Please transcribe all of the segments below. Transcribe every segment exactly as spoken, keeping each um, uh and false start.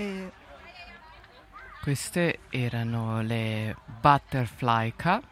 E... Queste erano le Butterflyka.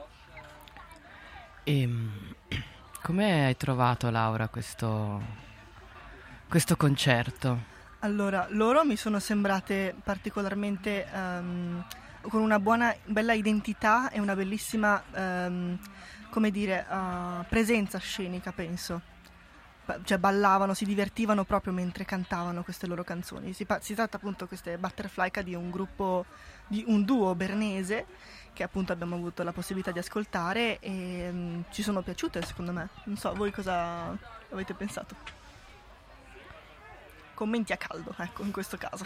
E come hai trovato, Laura, questo, questo concerto? Allora, loro mi sono sembrate particolarmente um, con una buona, bella identità e una bellissima, um, come dire, uh, presenza scenica, penso. Ba- cioè ballavano, si divertivano proprio mentre cantavano queste loro canzoni. Si, pa- si tratta appunto queste Butterflyka di un gruppo, di un duo bernese che appunto abbiamo avuto la possibilità di ascoltare e um, ci sono piaciute secondo me. Non so, voi cosa avete pensato? Commenti a caldo, ecco, in questo caso.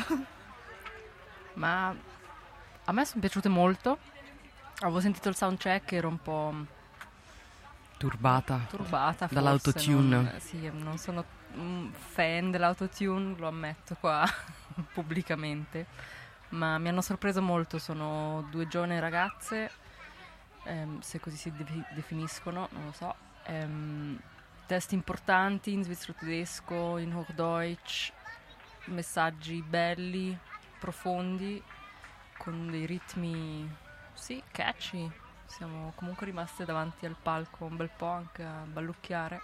Ma a me sono piaciute molto. Avevo sentito il soundcheck e ero un po' Turbata, turbata forse, dall'autotune. Non, sì, non sono un fan dell'autotune, lo ammetto qua pubblicamente, ma mi hanno sorpreso molto. Sono due giovani ragazze, ehm, se così si de- definiscono, non lo so, ehm, testi importanti in svizzero tedesco, in Hochdeutsch, messaggi belli, profondi, con dei ritmi, sì, catchy. Siamo comunque rimaste davanti al palco un bel po' anche a ballucchiare.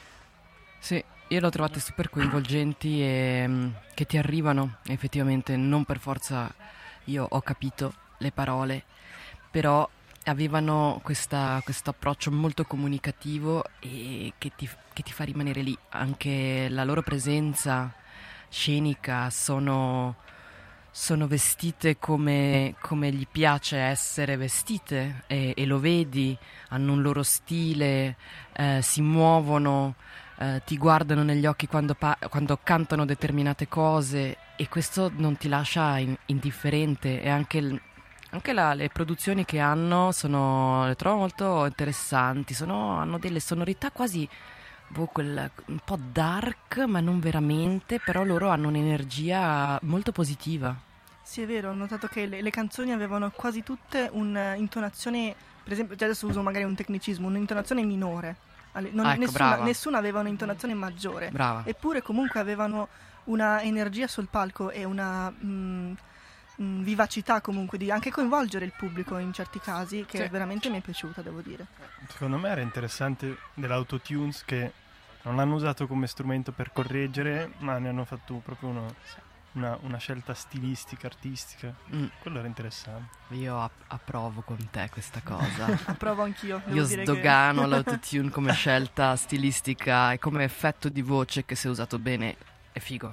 Sì, io le ho trovate super coinvolgenti e mm, che ti arrivano effettivamente, non per forza io ho capito le parole, però avevano questa, questo approccio molto comunicativo e che ti, che ti fa rimanere lì. Anche la loro presenza scenica, sono, sono vestite come, come gli piace essere vestite e, e lo vedi, hanno un loro stile, eh, si muovono, eh, ti guardano negli occhi quando, pa- quando cantano determinate cose e questo non ti lascia in- indifferente e anche, il- anche la- le produzioni che hanno sono, le trovo molto interessanti, sono, hanno delle sonorità quasi boh, quel, un po' dark, ma non veramente, però loro hanno un'energia molto positiva. Sì, è vero, ho notato che le, le canzoni avevano quasi tutte un'intonazione, per esempio, già adesso uso magari un tecnicismo, un'intonazione minore. Ale- non- Ah, ecco, nessuna, brava. nessuna aveva un'intonazione maggiore. Brava. Eppure comunque avevano una energia sul palco e una mm, mm, vivacità comunque di anche coinvolgere il pubblico in certi casi che Sì. veramente mi è piaciuta, devo dire. Secondo me era interessante dell'autotunes che non l'hanno usato come strumento per correggere, ma ne hanno fatto proprio uno, una, una scelta stilistica, artistica. Mm, Quello era interessante. io app- approvo con te questa cosa. Approvo anch'io. Devo Io dire sdogano che... l'autotune come scelta stilistica e come effetto di voce che se usato bene è figo.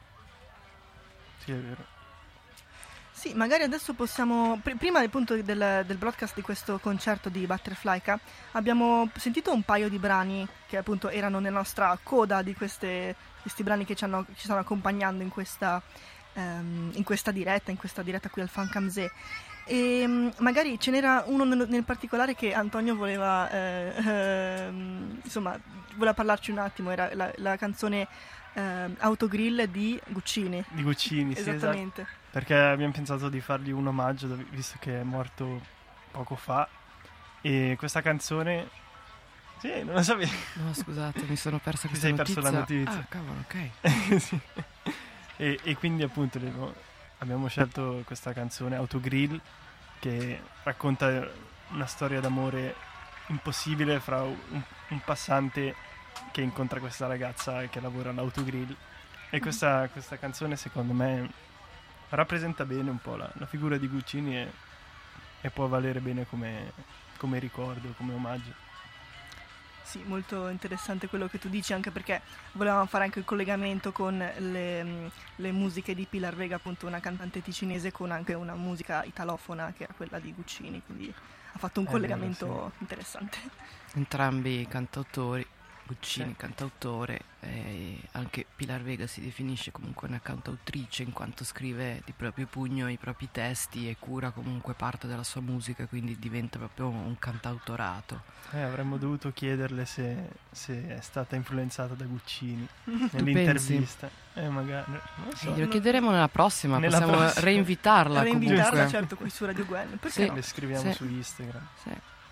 Sì, è vero. Sì, magari adesso possiamo, pr- prima appunto del, del broadcast di questo concerto di Butterflyka, abbiamo sentito un paio di brani che appunto erano nella nostra coda di queste, questi brani che ci, hanno, ci stanno accompagnando in questa, ehm, in questa diretta, in questa diretta qui al Fancamzé. E mh, magari ce n'era uno nel, nel particolare che Antonio voleva, eh, ehm, insomma, voleva parlarci un attimo, era la, la canzone ehm, Autogrill di Guccini. Di Guccini, sì, esatto. Esattamente. Perché abbiamo pensato di fargli un omaggio, dov- visto che è morto poco fa. E questa canzone... Sì, non lo sapevo. No, scusate, mi sono persa Ti questa sei notizia. perso la notizia. Ah, cavolo, ok. Sì. e, e quindi appunto le- abbiamo scelto questa canzone Autogrill che racconta una storia d'amore impossibile fra un, un passante che incontra questa ragazza che lavora all'autogrill e questa, questa canzone secondo me rappresenta bene un po' la, la figura di Guccini e, e può valere bene come, come ricordo, come omaggio. Sì, molto interessante quello che tu dici, anche perché volevamo fare anche il collegamento con le, le musiche di Pilar Vega, appunto una cantante ticinese con anche una musica italofona che era quella di Guccini, quindi ha fatto un È collegamento vero, interessante. Entrambi i cantautori, Guccini Sì. cantautore, e anche Pilar Vega si definisce comunque una cantautrice in quanto scrive di proprio pugno i propri testi e cura comunque parte della sua musica, quindi diventa proprio un cantautorato. Eh, avremmo dovuto chiederle se, se è stata influenzata da Guccini pensi? nell'intervista. Eh, magari, non lo so. Eh, glielo chiederemo nella prossima, Nella possiamo prossima. reinvitarla, Reinvitarla comunque. certo qui su Radio Gwen, perché Sì. no? Le scriviamo Sì. su Instagram. Sì.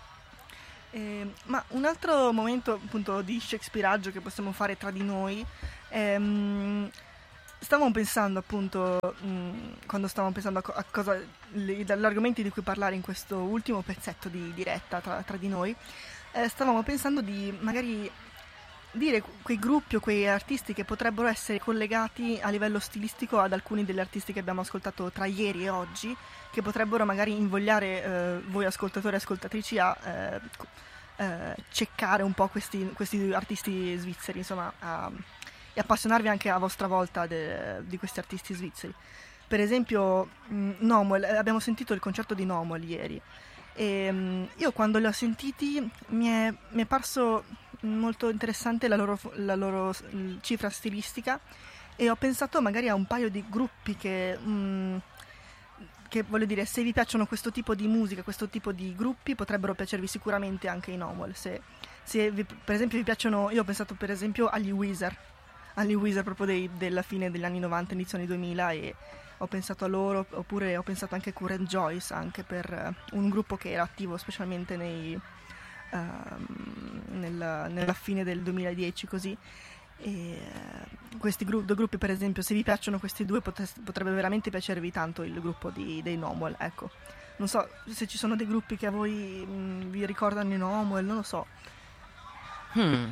Eh, ma un altro momento appunto di Shakespeareaggio che possiamo fare tra di noi, ehm, stavamo pensando appunto, mh, quando stavamo pensando a, co- a cosa, gli argomenti di cui parlare in questo ultimo pezzetto di diretta tra, tra di noi, eh, stavamo pensando di magari dire quei gruppi o quei artisti che potrebbero essere collegati a livello stilistico ad alcuni degli artisti che abbiamo ascoltato tra ieri e oggi, che potrebbero magari invogliare eh, voi ascoltatori e ascoltatrici a eh, eh, ceccare un po' questi, questi artisti svizzeri, insomma, a, e appassionarvi anche a vostra volta de, di questi artisti svizzeri. Per esempio, mh, Nomuel, abbiamo sentito il concerto di Nomuel ieri, e mh, io quando li ho sentiti mi è, mi è parso molto interessante la loro, la loro cifra stilistica, e ho pensato magari a un paio di gruppi che, mh, che voglio dire, se vi piacciono questo tipo di musica, questo tipo di gruppi, potrebbero piacervi sicuramente anche i Nomuel. Se, se vi, per esempio vi piacciono, io ho pensato per esempio agli Weezer, agli Weezer proprio dei, della fine degli anni novanta, inizio anni duemila, e ho pensato a loro, oppure ho pensato anche a Current Joyce, anche per uh, un gruppo che era attivo specialmente nei, uh, nella, nella fine del duemiladieci, così. E uh, questi gru- due gruppi, per esempio, se vi piacciono questi due, potes- potrebbe veramente piacervi tanto il gruppo di, dei Nomuel, ecco. Non so se ci sono dei gruppi che a voi mh, vi ricordano i Nomuel, non lo so. Hmm.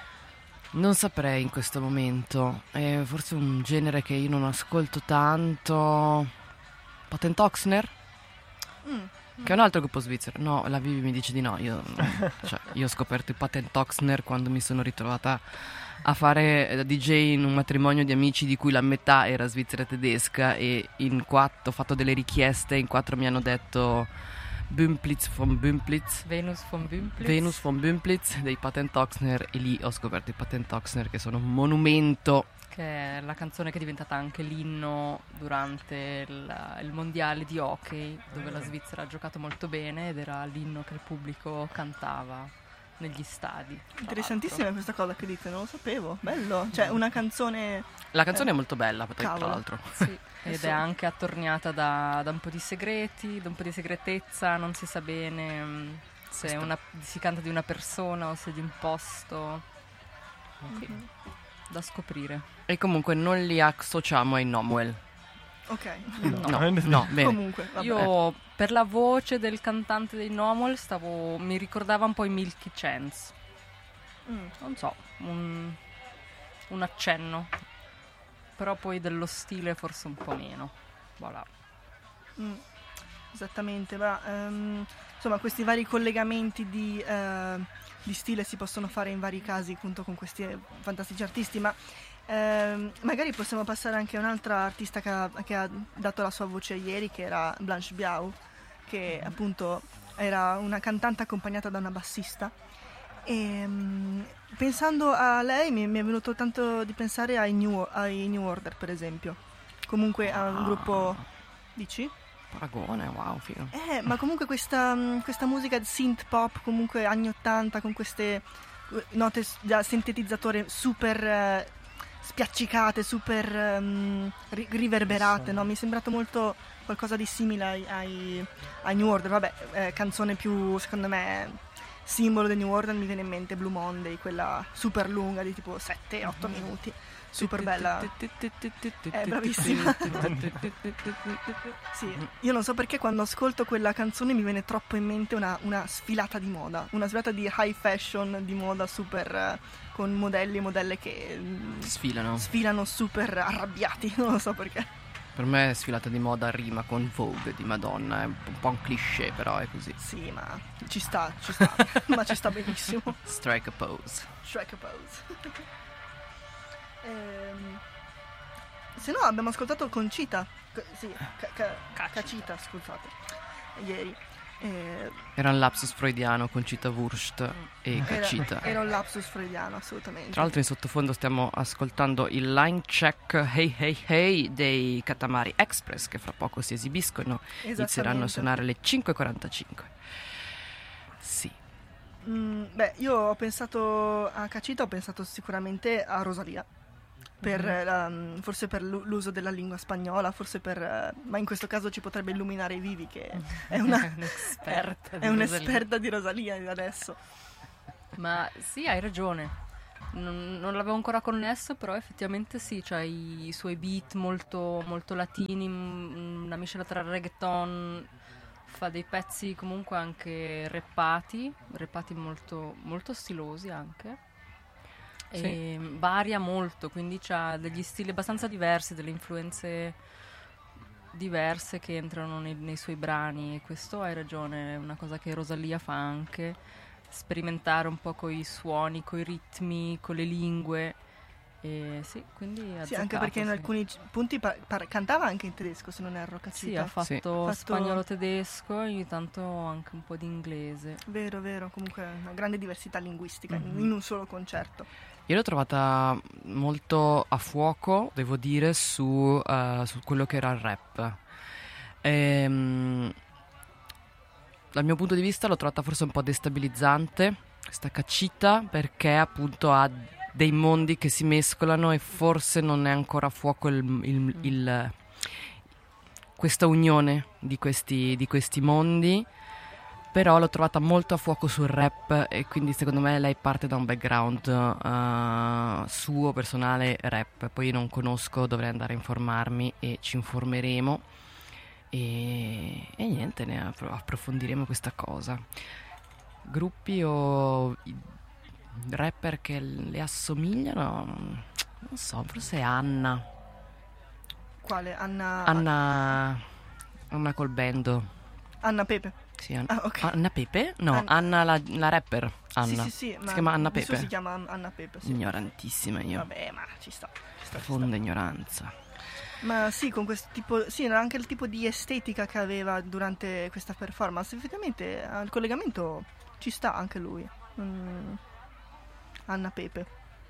Non saprei in questo momento, è forse un genere che io non ascolto tanto. Patent Oxner? Mm. Che è un altro gruppo svizzero. No, la Vivi mi dice di no. Io, cioè, io ho scoperto i Patent Oxner quando mi sono ritrovata a fare da D J in un matrimonio di amici di cui la metà era svizzera e tedesca, e in quattro ho fatto delle richieste, in quattro mi hanno detto Bümplitz von Bümplitz, Venus von Bümplitz. Venus von Bümplitz dei Patent Oxner, e lì ho scoperto i Patent Oxner, che sono un monumento. Che è la canzone che è diventata anche l'inno durante il, il mondiale di hockey, dove la Svizzera ha giocato molto bene, ed era l'inno che il pubblico cantava negli stadi. Interessantissima questa cosa che dite, non lo sapevo. Bello, cioè una canzone. La canzone eh, è molto bella, tra cavolo. l'altro. Sì, ed Adesso- è anche attorniata da, da un po' di segreti, da un po' di segretezza, non si sa bene mm, se Questo- una, si canta di una persona o se di un posto. Mhm. Da scoprire. E comunque non li associamo ai Nomuel. Ok. No, No. no, bene. Comunque, vabbè. Io per la voce del cantante dei Nomuel stavo, mi ricordava un po' i Milky Chance. Mm. Non so, un, un accenno. Però poi dello stile forse un po' meno. Voilà. Mm. Esattamente, ma ehm, insomma questi vari collegamenti di, eh, di stile si possono fare in vari casi appunto con questi eh, fantastici artisti, ma ehm, magari possiamo passare anche a un'altra artista che ha, che ha dato la sua voce ieri, che era Blanche Biao, che appunto era una cantante accompagnata da una bassista. E mm, pensando a lei mi, mi è venuto tanto di pensare ai New, ai New Order, per esempio, comunque a un Ah. gruppo. Dici? Paragone, wow, figo. Eh, ma comunque questa, mh, questa musica synth pop, comunque anni ottanta, con queste eh, note s- da sintetizzatore super eh, spiaccicate, super ehm, ri- riverberate, no? Mi è sembrato molto qualcosa di simile ai, ai, ai New Order. Vabbè, eh, canzone più, secondo me, simbolo dei New Order, mi viene in mente Blue Monday, quella super lunga di tipo sette otto minuti. Super bella. Eh, bravissima. Sì, io non so perché quando ascolto quella canzone mi viene troppo in mente una, una sfilata di moda, una sfilata di high fashion, di moda super, eh, con modelli e modelle che mm, Sfilano. sfilano super arrabbiati, non lo so perché. Per me sfilata di moda rima con Vogue di Madonna, è un po' un cliché, però è così. Sì, ma ci sta, ci sta, ma ci sta benissimo. Strike a pose. Strike a pose. Ehm, se no abbiamo ascoltato Concita, C- sì, ca- ca- Cacita. Cacita, scusate, ieri. Eh, Era un lapsus freudiano con Cita Wurst e era, Cacita. era un lapsus freudiano, assolutamente. Tra l'altro in sottofondo stiamo ascoltando il line check Hey Hey Hey dei Katamari Express, che fra poco si esibiscono, inizieranno a Esattamente. suonare alle cinque e quarantacinque. Sì. Mm, beh, io ho pensato a Cacita, ho pensato sicuramente a Rosalia. Per, Mhm. la- mm, forse per l'u- l'uso della lingua spagnola, forse per, eh, ma in questo caso ci potrebbe illuminare i vivi, che è una È un'esperta di è Rosalia. un'esperta di Rosalia adesso. Ma sì, hai ragione. Non, non l'avevo ancora connesso, però effettivamente sì, cioè i, i suoi beat molto, molto latini, m- una miscela tra reggaeton, fa dei pezzi comunque anche rappati, rappati molto, molto stilosi anche. Sì. E varia molto, quindi ha degli stili abbastanza diversi, delle influenze diverse che entrano nei, nei suoi brani, e questo hai ragione, è una cosa che Rosalia fa anche, sperimentare un po' coi suoni, coi ritmi, con le lingue. E sì, quindi Sì, azzeccato, anche perché in sì. alcuni c- punti par- par- cantava anche in tedesco, se non erro, Cacita. Sì, ha fatto, Sì. Fatto- spagnolo tedesco, ogni tanto anche un po' di inglese. Vero, vero, comunque una grande diversità linguistica in- Mhm. in un solo concerto. Io l'ho trovata molto a fuoco, devo dire, su, eh, su quello che era il rap. Ehm, dal mio punto di vista l'ho trovata forse un po' destabilizzante, questa Cacita, perché appunto ha dei mondi che si mescolano e forse non è ancora a fuoco il, il- il- questa unione di questi, di questi mondi. Però l'ho trovata molto a fuoco sul rap e quindi secondo me lei parte da un background eh, suo, personale, rap. Poi non conosco, dovrei andare a informarmi e ci informeremo e, e niente, ne appro- approfondiremo questa cosa. Gruppi o i- rapper che le assomigliano, non so, forse Anna. Quale? Anna... Anna, Anna Colbendo. Anna Pepe. Sì, An- Ah, ok. Anna Pepe? No, An- Anna la, la rapper. Anna. Sì, sì, sì. Si chiama Anna il suo Pepe. si chiama An- Anna Pepe, sì. Ignorantissima io. Vabbè, ma ci sta. Ci sta, ci sta. Profonda ignoranza. Ma sì, con questo tipo, sì, era anche il tipo di estetica che aveva durante questa performance. Effettivamente al collegamento ci sta anche lui. Mm, Anna Pepe.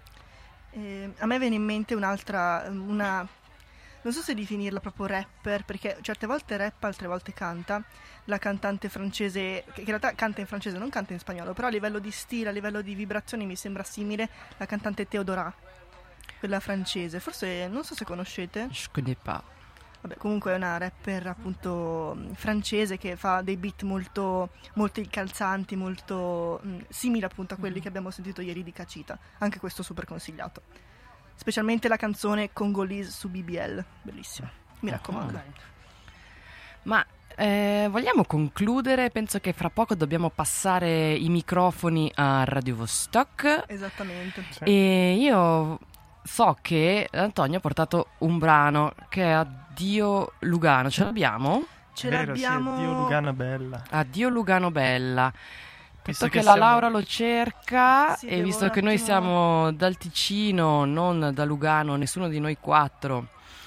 E a me viene in mente un'altra, una, non so se definirla proprio rapper, perché certe volte rappa, altre volte canta. La cantante francese, che in realtà canta in francese, non canta in spagnolo, però a livello di stile, a livello di vibrazioni mi sembra simile, la cantante Theodora, quella francese. Forse, non so se conoscete. Je connais pas. Vabbè, comunque è una rapper appunto mh, francese che fa dei beat molto, molto incalzanti, molto mh, simili appunto a quelli Mhm. che abbiamo sentito ieri di Cacita. Anche questo super consigliato. Specialmente la canzone Congolese su B B L, bellissima. Mi Ah. raccomando. Ok. Ma eh, vogliamo concludere? Penso che fra poco dobbiamo passare i microfoni a Radio Vostok. Esattamente. Sì. E io so che Antonio ha portato un brano che è Addio Lugano. Ce l'abbiamo? Ce Vero, l'abbiamo. sì, Dio Lugana bella. Addio Lugano Bella. Visto Visto che, che la siamo- Laura lo cerca Sì, e devo visto un che noi attimo- siamo dal Ticino, non da Lugano, nessuno di noi quattro,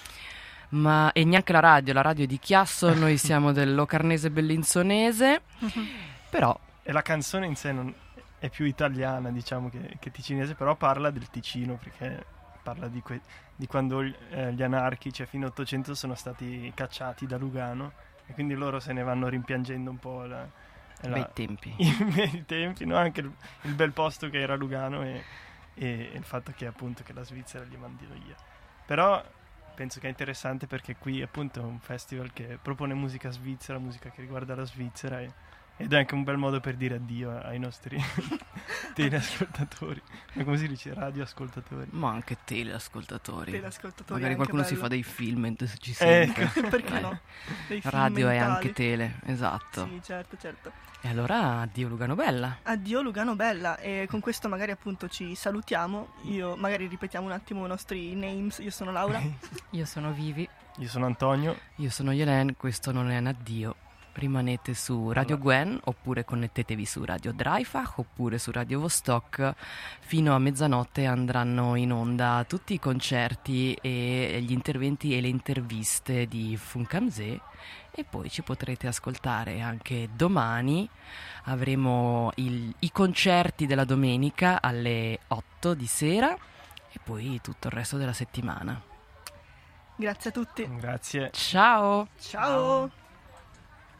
ma e neanche la radio, la radio è di Chiasso, noi siamo del Locarnese Bellinzonese, però E la canzone in sé non è più italiana, diciamo, che, che ticinese, però parla del Ticino, perché parla di, que- di quando eh, gli anarchici a fine Ottocento sono stati cacciati da Lugano e quindi loro se ne vanno rimpiangendo un po' la, la- bei tempi. i bei tempi, no? Anche il, il bel posto che era Lugano e, e- e il fatto che appunto che la Svizzera li mandi via. Però penso che è interessante perché qui appunto è un festival che propone musica svizzera, musica che riguarda la Svizzera e- ed è anche un bel modo per dire addio ai nostri teleascoltatori, ma come si dice, radioascoltatori. Ma anche teleascoltatori. Teleascoltatori, Magari anche qualcuno si bello. fa dei film mentre ci sente. Ecco. Perché Eh, no? Dei film Radio è mentali. anche tele, esatto. Sì, certo, certo. E allora addio Lugano Bella. Addio Lugano Bella, e con questo magari appunto ci salutiamo. Io magari ripetiamo un attimo i nostri names. Io sono Laura. Io sono Vivi. Io sono Antonio. Io sono Yelen, questo non è un addio. Rimanete su Radio Gwen oppure connettetevi su Radio Dreifach oppure su Radio Vostok. Fino a mezzanotte andranno in onda tutti i concerti e gli interventi e le interviste di Funkamze e poi ci potrete ascoltare anche domani. Avremo il- i concerti della domenica alle otto di sera e poi tutto il resto della settimana. Grazie a tutti. Grazie. Ciao! Ciao.